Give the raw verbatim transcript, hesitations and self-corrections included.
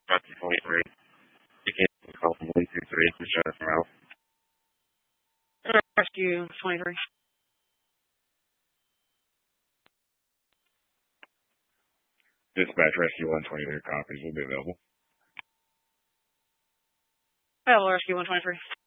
Rescue twenty-three. You can call from one two three to shut us out. Rescue twenty-three. Dispatch Rescue one twenty-three copies will be available. Available Rescue one twenty-three.